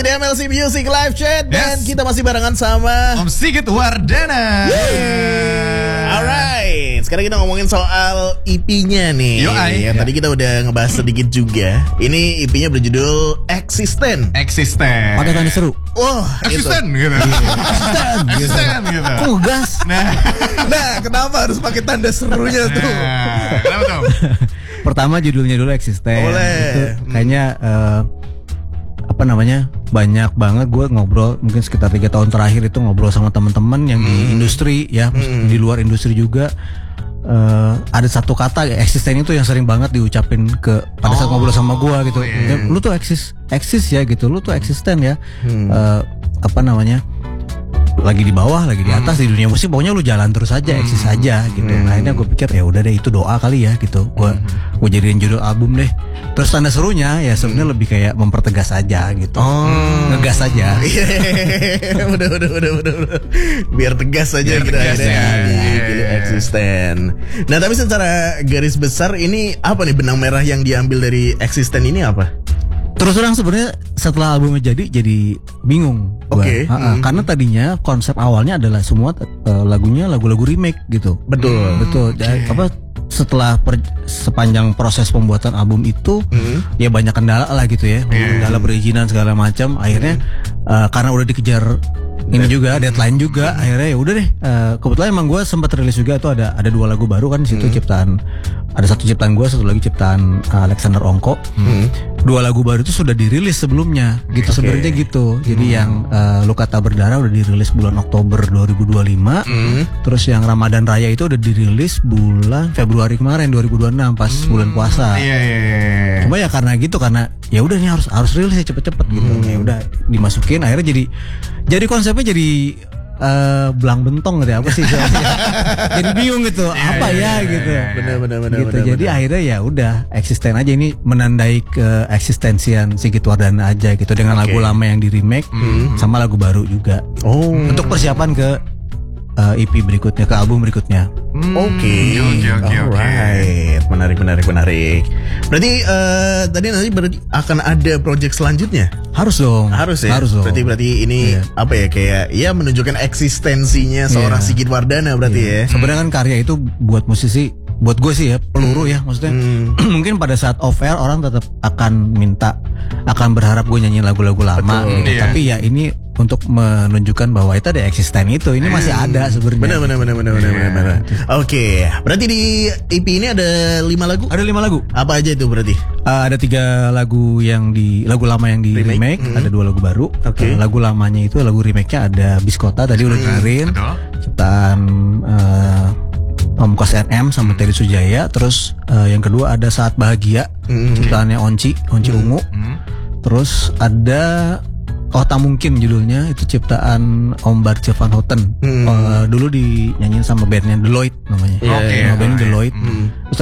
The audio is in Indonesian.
di MLC Music Live Chat. Dan Yes. kita masih barengan sama Om Sigit Wardana. Alright, sekarang kita ngomongin soal EP-nya nih. Yoi. Ya, tadi kita udah ngebahas sedikit juga. Ini EP-nya berjudul Eksisten. Eksisten. Pakai tanda seru. Wah, itu. Eksisten gitu. Eksisten gitu. Kok gas? Nah, kenapa harus pakai tanda serunya tuh? Nah, kenapa tuh? Pertama judulnya dulu Eksisten. Boleh. Itu kayaknya banyak banget gue ngobrol, mungkin sekitar 3 tahun terakhir itu ngobrol sama teman-teman yang di industri ya, di luar industri juga. Ada satu kata eksisten itu yang sering banget diucapin pada saat ngobrol sama gue gitu. Iya. Lu tuh eksis ya gitu, lu tuh eksisten ya. Lagi di bawah, lagi di atas di dunia musik, pokoknya lu jalan terus aja, eksis aja gitu. Nah, akhirnya gue pikir ya udah deh, itu doa kali ya gitu. Gue jadiin judul album deh. Terus tanda serunya ya sebenarnya lebih kayak mempertegas aja gitu. Ngegas aja. udah. Biar tegas aja Biar gitu tegas akhirnya. ya. Jadi Eksisten. Nah, tapi secara garis besar ini apa nih benang merah yang diambil dari Eksisten ini apa? Terus terang sebenarnya setelah albumnya jadi bingung gua. Oke. Karena tadinya konsep awalnya adalah semua lagunya lagu-lagu remake gitu. Betul. Dan setelah sepanjang proses pembuatan album itu ya banyak kendala lah gitu ya. Kendala perizinan segala macam. Akhirnya karena udah dikejar ini juga deadline juga, akhirnya ya udah deh. Kebetulan emang gue sempat rilis juga tuh ada 2 lagu baru kan di situ, ciptaan, ada satu ciptaan gue, satu lagi ciptaan Alexander Ongko. 2 lagu baru itu sudah dirilis sebelumnya gitu. Sebenarnya gitu. Jadi yang Lu Kata Berdarah udah dirilis bulan Oktober 2025. Terus yang Ramadan Raya itu udah dirilis bulan Februari kemarin 2026 pas bulan puasa. Iya. Cuma ya karena ya udah nih harus rilis ya cepet-cepet gitu. Ya udah dimasukin, akhirnya jadi konsepnya jadi belang bentong gitu ya, apa sih istilahnya? Jadi bingung gitu, apa ya gitu. Benar. Gitu. Jadi akhirnya ya udah eksisten aja, ini menandai keeksistensian Sigit Wardana aja gitu, dengan lagu lama yang di remake sama lagu baru juga. Untuk persiapan ke EP berikutnya, ke album berikutnya. Oke. Alright. Menarik. Berarti tadi nanti akan ada project selanjutnya? Harus dong. Harus ya. Harus dong. Berarti ini apa ya, kayak ya menunjukkan eksistensinya seorang Sigit Wardana berarti ya. Sebenarnya kan karya itu buat musisi, buat gue sih ya peluru ya, maksudnya mungkin pada saat off air orang tetap akan berharap gue nyanyi lagu-lagu lama gitu. Iya. Tapi ya ini untuk menunjukkan bahwa itu ada eksisten itu, ini masih ada sebenarnya. Benar. Oke, berarti di EP ini ada 5 lagu? Ada 5 lagu. Apa aja itu berarti? Ada 3 lagu lagu lama yang di remake, ada 2 lagu baru. Oke. Lagu lamanya itu, lagu remake-nya ada Biskota tadi udah dengerin. Betul. Ciptaan Pamungkas NM sama Terry Sujaya. Terus yang kedua ada Saat Bahagia, ciptaannya Onci Ungu. Terus ada Tak Mungkin judulnya, itu ciptaan Om Barce Van Houten. Dulu dinyanyiin sama bandnya Deloitte namanya. Oke. Nama bandnya Deloitte. Terus